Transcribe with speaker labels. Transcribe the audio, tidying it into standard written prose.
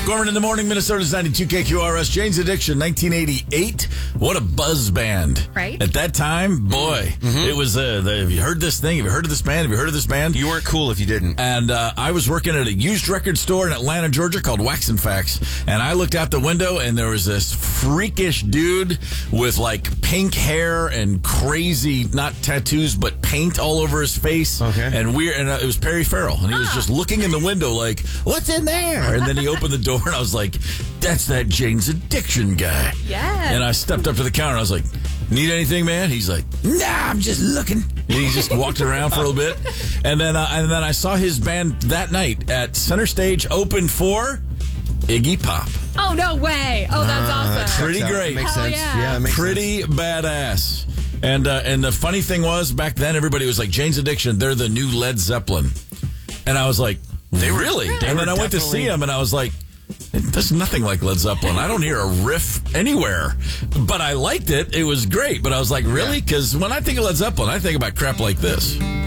Speaker 1: Gorman in the morning, Minnesota's 92 KQRS. Jane's Addiction, 1988. What a buzz band.
Speaker 2: Right.
Speaker 1: At that time, boy, it was, have you heard this thing? Have you heard of this band? Have you heard of this band?
Speaker 3: You weren't cool if you didn't.
Speaker 1: And I was working at a used record store in Atlanta, Georgia called Wax and Facts. And I looked out the window and there was this freakish dude with like pink hair and crazy, not tattoos, but paint all over his face.
Speaker 3: Okay.
Speaker 1: And it was Perry Farrell. And he was just looking in the window like, what's in there? And then he opened the door and I was like, that's that Jane's Addiction guy.
Speaker 2: Yeah.
Speaker 1: And I stepped up to the counter and I was like, need anything, man? He's like, nah, I'm just looking. And he just walked around for a little bit. And then I saw his band that night at Center Stage open for Iggy Pop.
Speaker 2: Oh, no way. Oh, that's awesome.
Speaker 1: Pretty great.
Speaker 3: Makes
Speaker 2: Hell
Speaker 3: sense.
Speaker 2: yeah.
Speaker 3: It makes
Speaker 1: Pretty
Speaker 3: sense.
Speaker 1: badass. And the funny thing was, back then, everybody was like, Jane's Addiction, they're the new Led Zeppelin. And I was like, really? And then I went to see him, and I was like, there's nothing like Led Zeppelin. I don't hear a riff anywhere. But I liked it. It was great. But I was like, really? Because when I think of Led Zeppelin, I think about crap like this.